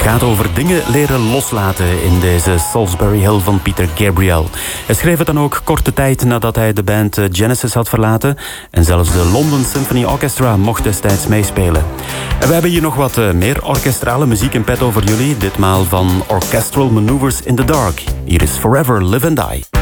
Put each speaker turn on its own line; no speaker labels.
gaat over dingen leren loslaten in deze Salisbury Hill van Peter Gabriel. Hij schreef het dan ook korte tijd nadat hij de band Genesis had verlaten. En zelfs de London Symphony Orchestra mocht destijds meespelen. En we hebben hier nog wat meer orkestrale muziek in petto voor jullie. Ditmaal van Orchestral Maneuvers in the Dark. Hier is Forever Live and Die.